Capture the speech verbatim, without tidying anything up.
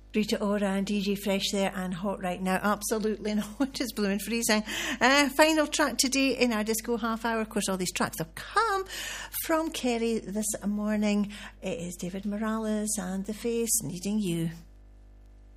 Rita Ora and D J Fresh there, and hot right now. Absolutely not. It's blooming freezing. Uh, final track today in our disco half hour. Of course, all these tracks have come from Kerry this morning. It is David Morales and The Face, Needing You.